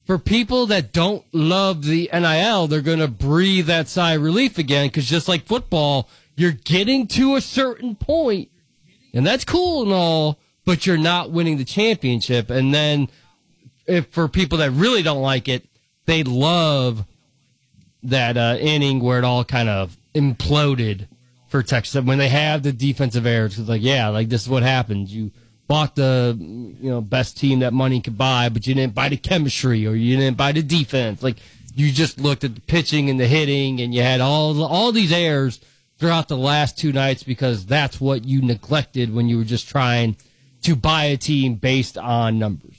for people that don't love the NIL, they're going to breathe that sigh of relief again, because just like football, you're getting to a certain point, and that's cool and all, but you're not winning the championship. And then if for people that really don't like it, they love that inning where it all kind of imploded for Texas. When they have the defensive errors, it's like, yeah, like this is what happens. You bought the best team that money could buy, but you didn't buy the chemistry, or you didn't buy the defense. Like, you just looked at the pitching and the hitting, and you had all these errors throughout the last two nights because that's what you neglected when you were just trying to buy a team based on numbers.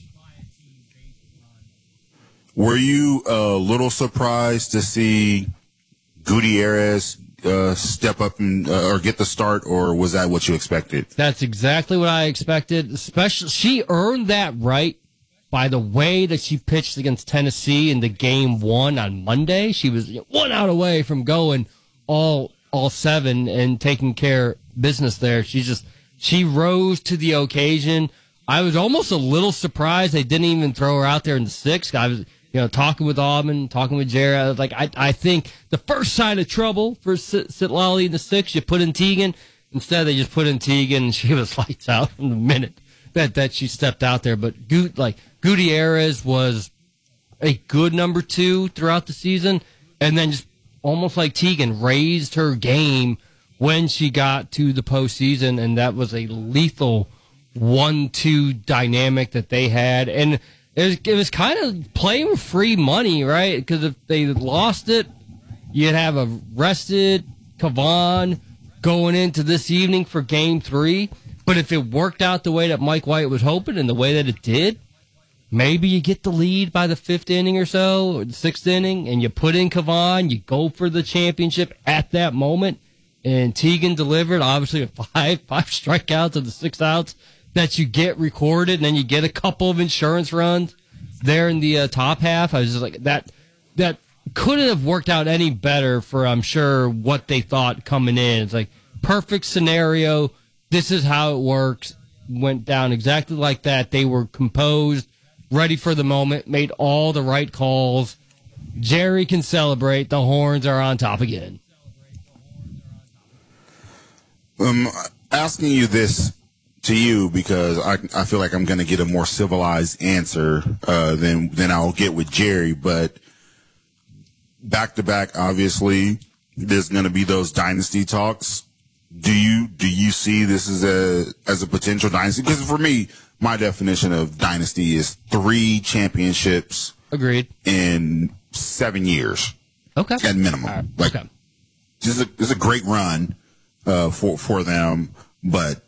Were you a little surprised to see Gutierrez step up and or get the start, or was that what you expected? That's exactly what I expected. Especially, she earned that right by the way that she pitched against Tennessee in the game one on Monday. She was 1 out away from going all seven and taking care of business there. She rose to the occasion. I was almost a little surprised they didn't even throw her out there in the sixth. I was talking with Auburn, talking with Jerry. I was like, I think the first sign of trouble for Citlali in the sixth, you put in Teagan. Instead, they just put in Teagan, and she was lights out from the minute that she stepped out there. But Gutierrez was a good number two throughout the season, and then just almost like Teagan raised her game when she got to the postseason, and that was a lethal 1-2 dynamic that they had. And it was kind of playing free money, right? Because if they lost it, you'd have a rested Kavan going into this evening for game 3. But if it worked out the way that Mike White was hoping and the way that it did, maybe you get the lead by the 5th inning or so, or the 6th inning, and you put in Kavan, you go for the championship at that moment. And Teagan delivered, obviously, with five strikeouts of the 6 outs that you get recorded, and then you get a couple of insurance runs there in the top half. I was just like, that couldn't have worked out any better for, I'm sure, what they thought coming in. It's like, perfect scenario. This is how it works. Went down exactly like that. They were composed, ready for the moment, made all the right calls. Jerry can celebrate. The horns are on top again. Asking you this to you because I feel like I'm going to get a more civilized answer than I'll get with Jerry. But back to back, obviously, there's going to be those dynasty talks. Do you see this as a potential dynasty? Because for me, my definition of dynasty is 3 championships. Agreed. In 7 years. Okay. At minimum. Okay. This is a great run for them, but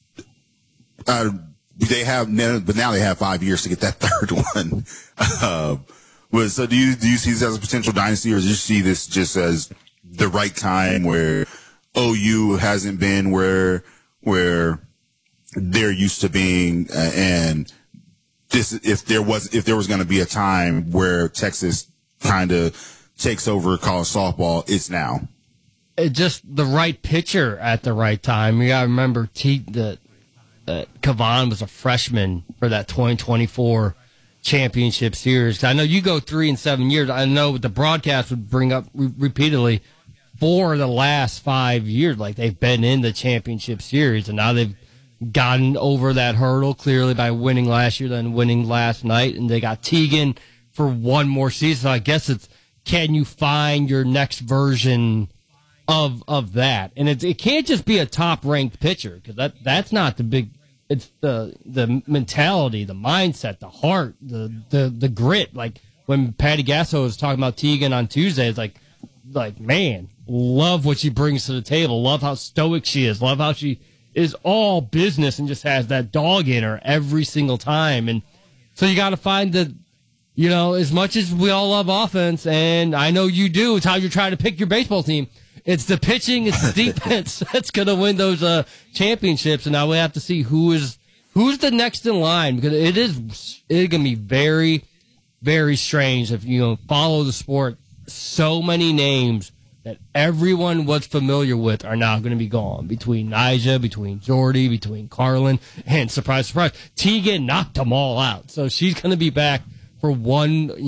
they have, but now they have 5 years to get that third one. So do you see this as a potential dynasty, or do you see this just as the right time where OU hasn't been where they're used to being, and this, if there was going to be a time where Texas kind of takes over college softball, it's now. Just the right pitcher at the right time. You got to remember that Kavan was a freshman for that 2024 championship series. I know you go 3 and 7 years. I know the broadcast would bring up repeatedly for the last 5 years, like they've been in the championship series, and now they've gotten over that hurdle clearly by winning last year, then winning last night, and they got Teagan for one more season. So I guess it's, can you find your next version of that? And it can't just be a top ranked pitcher, because that's not the big. It's the mentality, the mindset, the heart, the grit. Like when Patty Gasso was talking about Teagan on Tuesday, it's like man, love what she brings to the table. Love how stoic she is. Love how she is all business and just has that dog in her every single time. And so you got to find as much as we all love offense, and I know you do, it's how you're trying to pick your baseball team. It's the pitching, it's the defense that's going to win those championships. And now we have to see who's the next in line, because it's going to be very, very strange if you follow the sport. So many names that everyone was familiar with are now going to be gone, between Nyjah, between Jordy, between Carlin, and surprise, surprise, Teagan knocked them all out. So she's going to be back for one